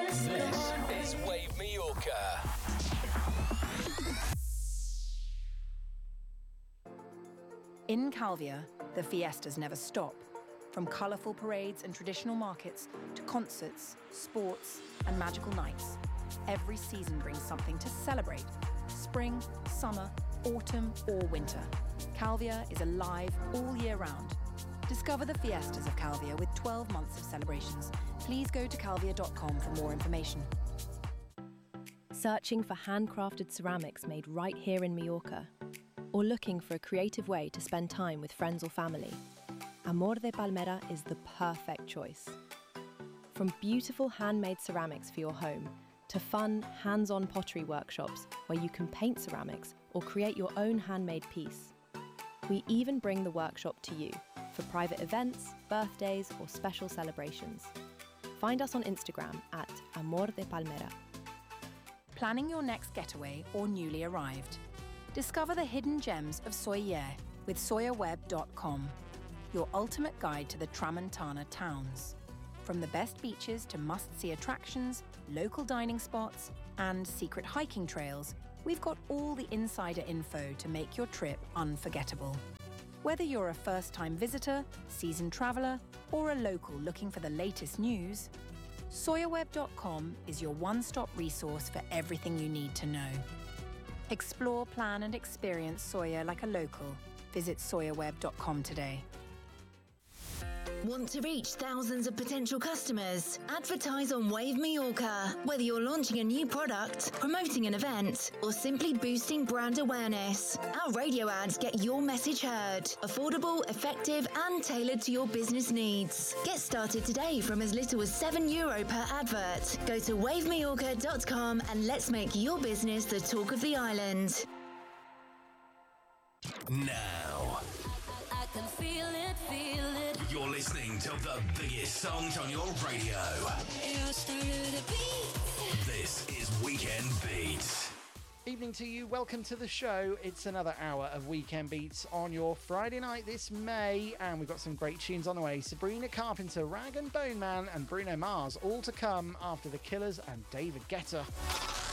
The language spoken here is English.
This is Wave Mallorca. In Calvia, the fiestas never stop. From colourful parades and traditional markets to concerts, sports and magical nights, every season brings something to celebrate. Spring, summer, autumn or winter. Calvia is alive all year round. Discover the fiestas of Calvia with 12 months of celebrations. Please go to calvia.com for more information. Searching for handcrafted ceramics made right here in Mallorca? Or looking for a creative way to spend time with friends or family? Amor de Palmera is the perfect choice. From beautiful handmade ceramics for your home to fun, hands-on pottery workshops where you can paint ceramics or create your own handmade piece. We even bring the workshop to you for private events, birthdays or special celebrations. Find us on Instagram at Amor de Palmera. Planning your next getaway or newly arrived? Discover the hidden gems of Soyer with SoyerWeb.com, your ultimate guide to the Tramontana towns. From the best beaches to must-see attractions, local dining spots, and secret hiking trails, we've got all the insider info to make your trip unforgettable. Whether you're a first-time visitor, seasoned traveller, or a local looking for the latest news, SoyerWeb.com is your one-stop resource for everything you need to know. Explore, plan and experience Soyer like a local. Visit SoyerWeb.com today. Want to reach thousands of potential customers? Advertise on Wave Mallorca. Whether you're launching a new product, promoting an event, or simply boosting brand awareness, our radio ads get your message heard. Affordable, effective, and tailored to your business needs. Get started today from as little as €7 per advert. Go to wavemallorca.com and let's make your business the talk of the island. Now, I can feel it. you're listening to the biggest songs on your radio. This is Weekend Beats. Evening to you, welcome to the show. It's another hour of Weekend Beats on your Friday night this May, and we've got some great tunes on the way. Sabrina Carpenter, Rag and Bone Man and Bruno Mars, all to come after The Killers and David Guetta.